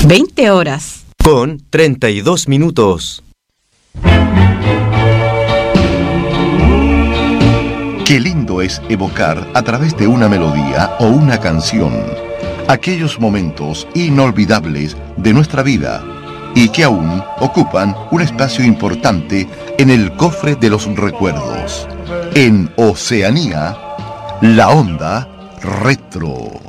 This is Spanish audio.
20 horas. Con 32 minutos. Qué lindo es evocar a través de una melodía o una canción aquellos momentos inolvidables de nuestra vida y que aún ocupan un espacio importante en el cofre de los recuerdos. En Oceanía, la onda retro.